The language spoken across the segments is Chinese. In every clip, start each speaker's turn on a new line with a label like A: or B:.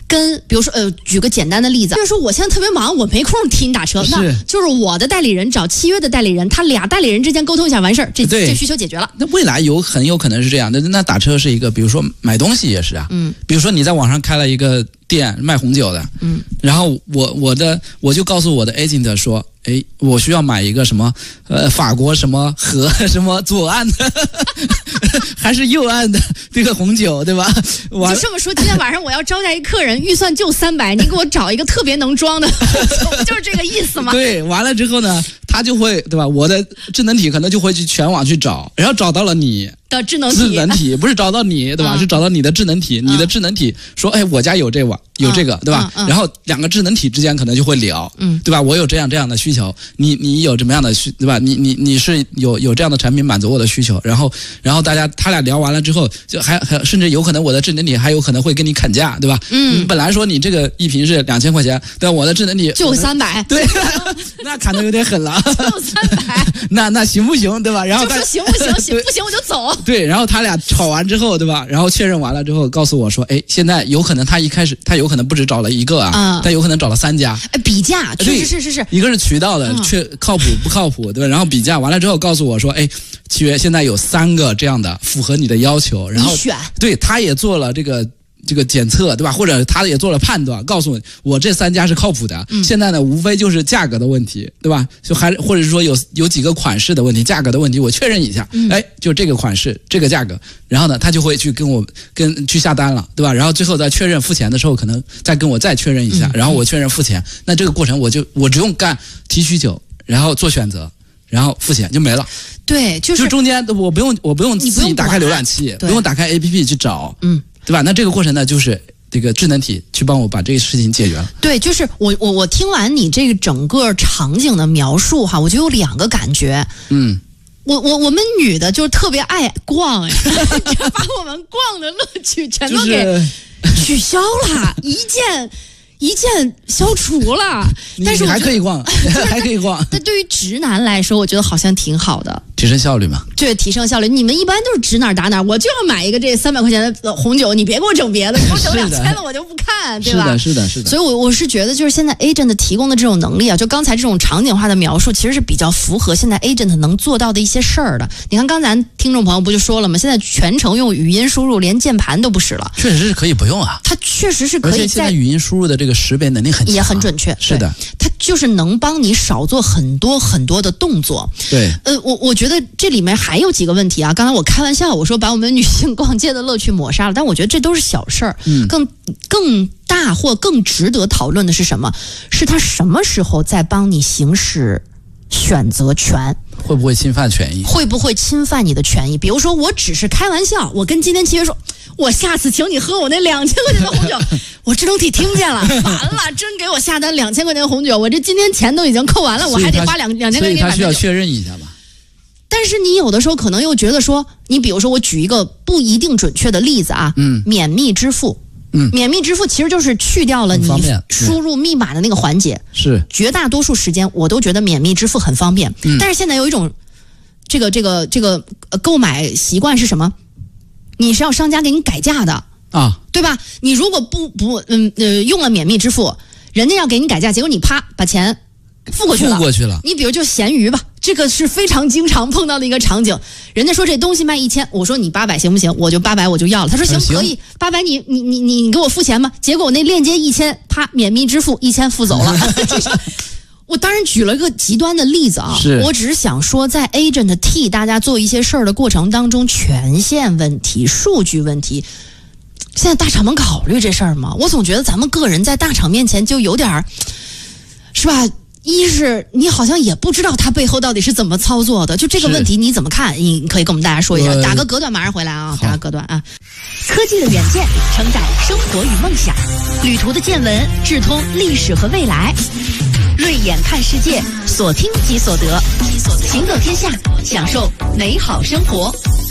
A: 跟比如说举个简单的例子，就是说我现在特别忙，我没空替你打车，那就是我的代理人找契约的代理人，他俩代理人之间沟通一下完事儿，这需求解决了。
B: 那未来很有可能是这样的，那打车是一个，比如说买东西也是啊，比如说你在网上开了一个店卖红酒的，然后我就告诉我的 agent 说，哎，我需要买一个什么法国什么河什么左岸的还是右岸的这个红酒，对吧？
A: 就这么说，今天晚上我要招待一客人，预算就300，你给我找一个特别能装的，不就是这个意思吗？
B: 对，完了之后呢，他就会对吧？我的智能体可能就会去全网去找，然后找到了你
A: 的智能体
B: 不是找到你对吧？是找到你的智能体，你的智能体说，哎，我家有这个对吧？然后两个智能体之间可能就会聊，对吧？我有这样的需求，你有怎么样的对吧？你是有这样的产品满足我的需求，然后他俩聊完了之后，就还甚至有可能我的智能体还有可能会跟你砍价，对吧？你本来说你这个一瓶是2000块钱，对吧？我的智能体
A: 就300，
B: 对，那砍的有点狠了，
A: 就300，
B: 那行不行，对吧？然后
A: 就说行不行，不行我就走。
B: 对，然后他俩吵完之后，对吧？然后确认完了之后，告诉我说，哎，现在有可能他一开始他有可能不止找了一个啊，他有可能找了3家，
A: 比价，确实是，
B: 一个是渠道的，靠谱不靠谱，对吧？然后比价完了之后，告诉我说，哎，契约现在有3个这样的符合你的要求，然后
A: 你选，对，
B: 他也做了这个检测，对吧？或者他也做了判断，告诉我这3家是靠谱的。现在呢，无非就是价格的问题，对吧？就或者是说有几个款式的问题，价格的问题，我确认一下。哎，就这个款式，这个价格，然后呢，他就会去去下单了，对吧？然后最后在确认付钱的时候，可能再跟我再确认一下，然后我确认付钱。那这个过程我只用提需求，然后做选择，然后付钱就没了。
A: 对，就
B: 中间我不用自己打开浏览器，不用打开 APP 去找，对吧？那这个过程呢，就是这个智能体去帮我把这个事情解决了。
A: 对，就是我听完你这个整个场景的描述哈，我就有2个感觉。我们女的就是特别爱逛，就把我们逛的乐趣全都给取消了，一键消除了。但是
B: 你还可以逛，还可以逛。
A: 但对于直男来说，我觉得好像挺好的，
B: 提升效率嘛。
A: 对，提升效率。你们一般都是指哪儿打哪儿，我就要买一个这300块钱的红酒，你别给我整别的，你给我整2000了我就不看，对吧？
B: 是的。
A: 所以我是觉得，就是现在 agent 提供的这种能力啊，就刚才这种场景化的描述，其实是比较符合现在 agent 能做到的一些事儿的。你看刚才听众朋友不就说了吗？现在全程用语音输入，连键盘都不使了。
B: 确实是可以不用啊。
A: 它确实是可以，
B: 而且现在语音输入的这个识别能力很强，
A: 也很准确。
B: 是的，
A: 它就是能帮你少做很多很多的动作。
B: 对，
A: 我觉得这里面还有几个问题啊。刚才我开玩笑，我说把我们女性逛街的乐趣抹杀了，但我觉得这都是小事儿。更大或更值得讨论的是什么？是他什么时候在帮你行使选择权？
B: 会不会侵犯权益？
A: 会不会侵犯你的权益？比如说，我只是开玩笑，我跟今天契约说，我下次请你喝我那2000块钱的红酒，我智能体听见了，完了，真给我下单2000块钱的红酒，我这今天钱都已经扣完了，我还得花2000块钱给你买。
B: 所以他需要确认一下吧。
A: 但是你有的时候可能又觉得说，你比如说我举一个不一定准确的例子啊，免密支付。免密支付其实就是去掉了你输入密码的那个环节，
B: 是
A: 绝大多数时间我都觉得免密支付很方便。但是现在有一种这个购买习惯是什么？你是要商家给你改价的啊，对吧？你如果用了免密支付，人家要给你改价，结果你啪把钱付过去了。你比如就闲鱼吧，这个是非常经常碰到的一个场景。人家说这东西卖1000，我说你800行不行？我就800我就要了。他说行可以，800你给我付钱吗？结果我那链接1000，啪免密支付1000付走了。我当然举了一个极端的例子啊，我只是想说，在 agent 替大家做一些事儿的过程当中，权限问题、数据问题，现在大厂们考虑这事儿吗？我总觉得咱们个人在大厂面前就有点儿，是吧？一是你好像也不知道他背后到底是怎么操作的，就这个问题你怎么看？你可以跟我们大家说一下。打个隔断，马上回来啊！打个隔断啊！科技的远见承载生活与梦想，旅途的见闻智通历史和未来。锐眼看世界，所听即所得，行走天下，享受美好生活。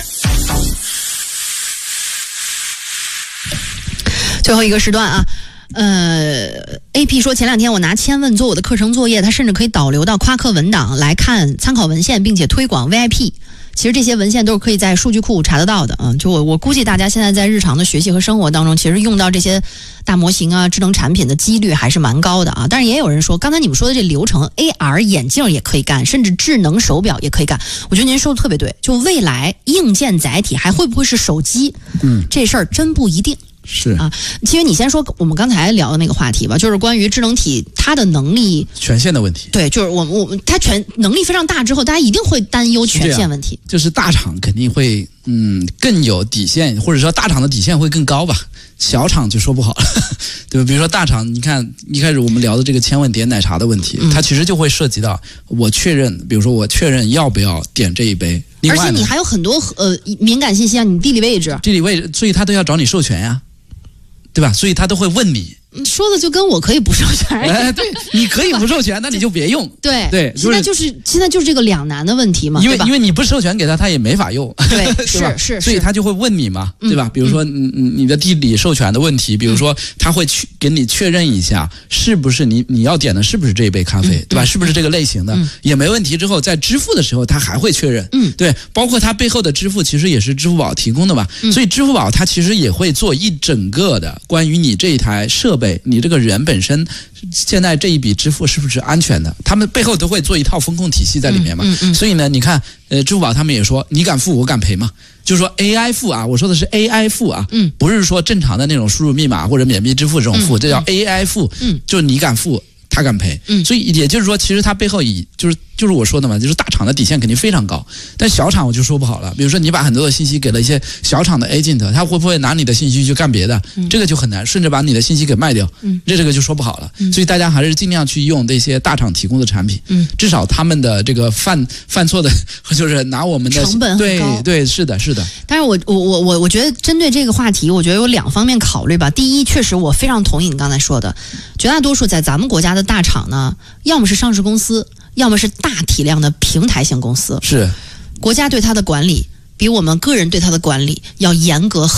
A: 最后一个时段啊。AP 说前2天我拿千问做我的课程作业，他甚至可以导流到夸克文档来看参考文献，并且推广 VIP。 其实这些文献都是可以在数据库查得到的。就我估计大家现在在日常的学习和生活当中，其实用到这些大模型啊、智能产品的几率还是蛮高的啊。但是也有人说，刚才你们说的这流程 ，AR 眼镜也可以干，甚至智能手表也可以干。我觉得您说的特别对，就未来硬件载体还会不会是手机？这事儿真不一定。
B: 是
A: 啊，其实你先说我们刚才聊的那个话题吧，就是关于智能体它的能力
B: 权限的问题。
A: 对，就是它能力非常大之后，大家一定会担忧权限问题。
B: 就是大厂肯定会更有底线，或者说大厂的底线会更高吧。小厂就说不好了，对吧？比如说大厂，你看一开始我们聊的这个千万点奶茶的问题，它其实就会涉及到我确认，比如说我确认要不要点这一杯，
A: 而且你还有很多敏感信息啊，你地理位置，
B: 所以他都要找你授权呀，对吧？所以他都会问你。
A: 说的就跟我可以不授权。
B: 对，你可以不授权，那你就别用。
A: 对，现在就是这个两难的问题嘛，
B: 因为你不授权给他，他也没法用。
A: 对，是，
B: 所以他就会问你嘛，对吧？比如说你的地理授权的问题，比如说他会给你确认一下，是不是你要点的是不是这一杯咖啡，对吧？是不是这个类型的，也没问题。之后在支付的时候，他还会确认。对，包括他背后的支付其实也是支付宝提供的嘛，所以支付宝它其实也会做一整个的关于你这一台设备。你这个人本身现在这一笔支付是不是安全的？他们背后都会做一套风控体系在里面嘛。所以呢，你看，支付宝他们也说，你敢付我敢赔嘛，就是说 AI 付啊，我说的是 AI 付啊，不是说正常的那种输入密码或者免密支付这种付，这叫 AI 付，就是你敢付。他敢赔，所以也就是说，其实他背后就是我说的嘛，就是大厂的底线肯定非常高，但小厂我就说不好了。比如说你把很多的信息给了一些小厂的 agent， 他会不会拿你的信息去干别的？这个就很难，甚至把你的信息给卖掉，这个就说不好了。所以大家还是尽量去用这些大厂提供的产品，至少他们的这个犯错的，就是拿我们的
A: 成本很高。
B: 对，是的。
A: 但是我觉得针对这个话题，我觉得有两方面考虑吧。第一，确实我非常同意你刚才说的，绝大多数在咱们国家的大厂呢，要么是上市公司，要么是大体量的平台型公司。
B: 是，
A: 国家对它的管理比我们个人对它的管理要严格